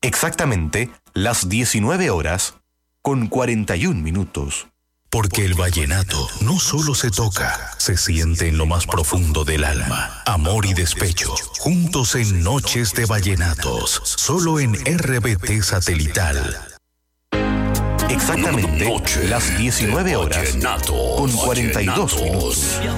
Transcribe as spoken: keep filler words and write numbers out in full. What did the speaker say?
Exactamente las diecinueve horas con cuarenta y un minutos. Porque el vallenato no solo se toca, se siente en lo más profundo del alma. Amor y despecho, juntos en Noches de Vallenatos, solo en R B T Satelital. Exactamente Noche las diecinueve horas Vallenato, con cuarenta y dos Vallenatos. minutos.